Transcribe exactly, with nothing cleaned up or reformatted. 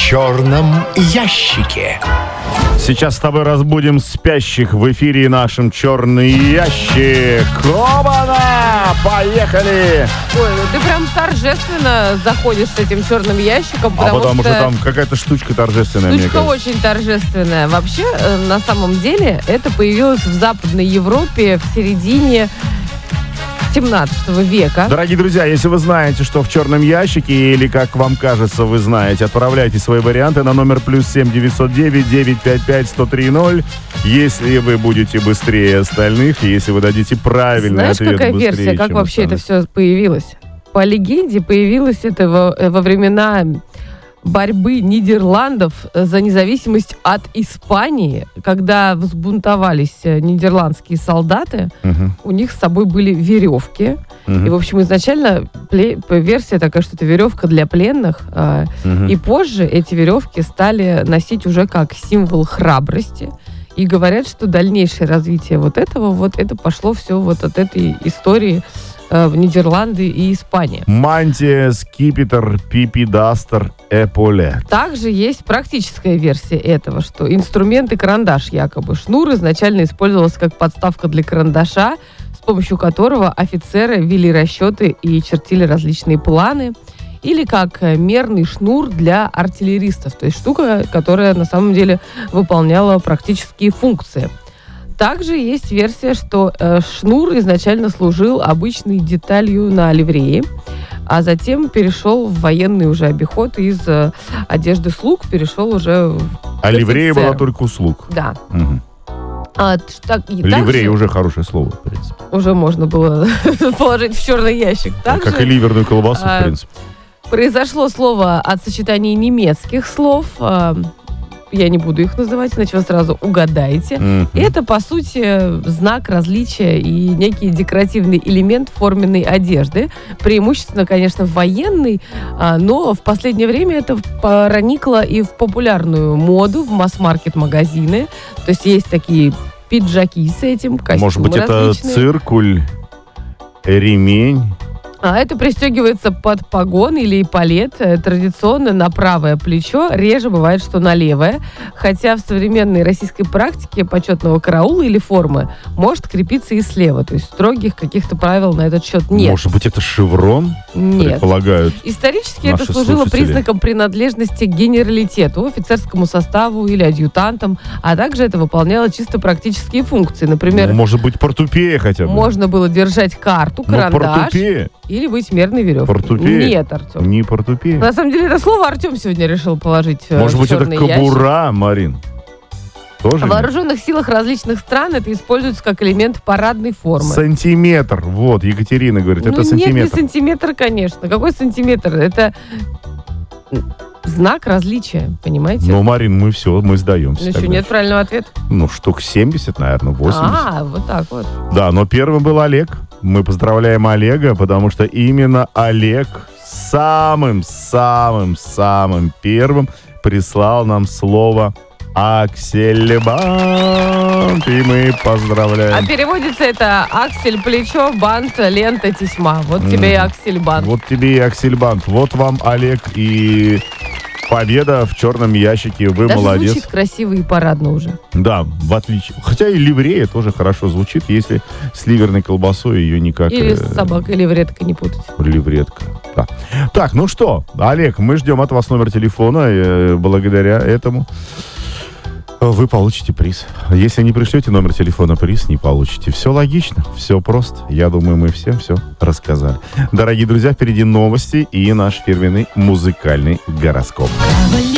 черном ящике. Сейчас с тобой разбудим спящих в эфире нашем «Черный ящик». Оба-на! Поехали! Ой, ну ты прям торжественно заходишь с этим черным ящиком, А потому, потому что, что там какая-то штучка торжественная, мне штучка кажется. очень торжественная. Вообще, э, на самом деле, это появилось в Западной Европе в середине семнадцатого века. Дорогие друзья, если вы знаете, что в черном ящике, или, как вам кажется, вы знаете, отправляйте свои варианты на номер плюс семь девятьсот девять девятьсот пятьдесят пять сто три ноль. Если вы будете быстрее остальных, и если вы дадите правильный Знаешь, ответ какая быстрее, версия, как чем вообще это остальные. все появилось? По легенде, появилось это во, во времена борьбы Нидерландов за независимость от Испании, когда взбунтовались нидерландские солдаты. Мгм. У них с собой были веревки. Мгм. И, в общем, изначально пле- версия такая, что это веревка для пленных. а, Мгм. И позже эти веревки стали носить уже как символ храбрости. И говорят, что дальнейшее развитие вот этого, вот это пошло все вот от этой истории э, в Нидерланды и Испания. Мантия, скипетр, пипидастер, эполе. Также есть практическая версия этого, что инструмент и карандаш якобы. Шнур изначально использовался как подставка для карандаша, с помощью которого офицеры вели расчеты и чертили различные планы. Или как э, мерный шнур для артиллеристов. То есть штука, которая на самом деле выполняла практические функции. Также есть версия, что э, шнур изначально служил обычной деталью на ливрее, а затем перешел в военный уже обиход, и из э, одежды слуг перешел уже в А ливрея офицера. была только услуг. Да. Мгм. А, т- так, и Ливрей также уже хорошее слово, в принципе. уже можно было положить в черный ящик. Также, Как и ливерную колбасу, а, в принципе. произошло слово от сочетания немецких слов. а, Я не буду их называть, иначе вы сразу угадаете. Мгм. И это, по сути, знак различия и некий декоративный элемент форменной одежды. Преимущественно, конечно, военный, а, но в последнее время это проникло и в популярную моду, в масс-маркет магазины. То есть есть такие пиджаки с этим, костюмы Может быть, это различные. циркуль, ремень. А это пристегивается под погон или эполет, э, традиционно на правое плечо, реже бывает, что на левое. Хотя в современной российской практике почетного караула или формы может крепиться и слева. То есть строгих каких-то правил на этот счет нет. Может быть, это шеврон, Нет. предполагают. Исторически наши это служило слушатели. признаком принадлежности к генералитету, офицерскому составу или адъютантам, а также это выполняло чисто практические функции. Например, Может быть, портупея хотя бы. можно было держать карту, Но карандаш портупея. или быть мерной веревкой. Портупея? Нет, Артем. Не портупея. На самом деле, это слово Артем сегодня решил положить э, Может в быть, это черный ящик. кобура, Марин. Тоже В нет? вооруженных силах различных стран это используется как элемент парадной формы. Сантиметр. Вот, Екатерина говорит, Ну, это нет, не сантиметр. сантиметр, конечно. Какой сантиметр? Это знак различия, понимаете? Ну, Марин, мы все, мы сдаемся. Ну, еще тогда. нет правильного ответа. Ну, штук семьдесят, наверное, восемьдесят. А, вот так вот. Да, но первым был Олег. Мы поздравляем Олега, потому что именно Олег самым-самым-самым первым прислал нам слово «аксельбант», и мы А поздравляем. переводится это аксель, плечо, бант, лента, тесьма. Вот тебе и Мгм. аксельбант. Вот тебе и аксельбант. Вот вам, Олег, и победа в черном ящике. Вы Даже молодец. звучит красиво и парадно уже. Да, в отличие. Хотя и ливрея тоже хорошо звучит, если с ливерной колбасой ее никак... Или э, с собакой или вредкой не путать. Ливретка. Да. Так, ну что, Олег, мы ждем от вас номер телефона. э, Благодаря этому вы получите приз. Если не пришлете номер телефона, приз не получите. Все логично, все просто. Я думаю, мы всем все рассказали. Дорогие друзья, впереди новости и наш фирменный музыкальный гороскоп. Кавалер.